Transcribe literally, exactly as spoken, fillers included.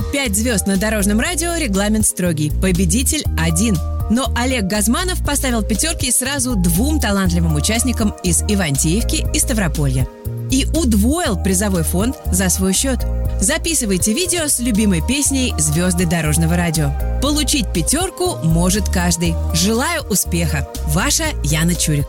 Пять звезд на Дорожном радио, регламент строгий. Победитель один. Но Олег Газманов поставил пятерки сразу двум талантливым участникам из Ивантеевки и Ставрополья. И удвоил призовой фонд за свой счет. Записывайте видео с любимой песней «Звезды Дорожного радио». Получить пятерку может каждый. Желаю успеха. Ваша Яна Чурик.